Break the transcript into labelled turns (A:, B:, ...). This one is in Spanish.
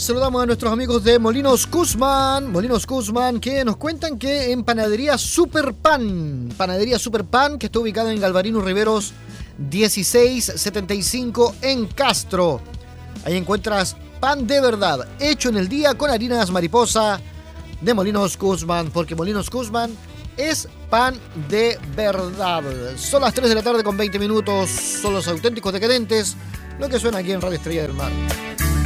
A: Saludamos a nuestros amigos de Molinos Guzmán, que nos cuentan que en Panadería Superpan, que está ubicada en Galvarino Riveros 1675 en Castro. Ahí encuentras pan de verdad, hecho en el día con harinas mariposa de Molinos Guzmán, porque Molinos Guzmán es pan de verdad. Son las 3 de la tarde con 20 minutos, son los auténticos decadentes, lo que suena aquí en Radio Estrella del Mar.